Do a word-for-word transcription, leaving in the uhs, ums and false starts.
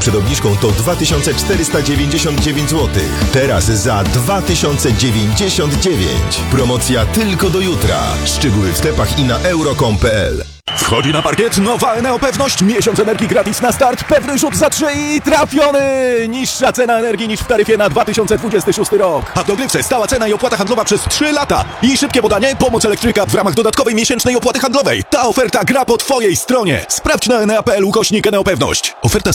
przed obniżką to dwa tysiące czterysta dziewięćdziesiąt dziewięć złotych. Teraz za dwa tysiące dziewięćdziesiąt dziewięć. Promocja tylko do jutra. Szczegóły w sklepach i na euro kropka com kropka p l. Wchodzi na parkiet nowa Eneo Pewność. Miesiąc energii gratis na start. Pewny rzut za trzy i trafiony! Niższa cena energii niż w taryfie na dwa tysiące dwudziesty szósty rok. A w dogrywce stała cena i opłata handlowa przez trzy lata. I szybkie podanie, pomoc elektryka w ramach dodatkowej miesięcznej opłaty handlowej. Ta oferta gra po Twojej stronie. Sprawdź na enea kropka p l ukośnik Eneo Pewność. Oferta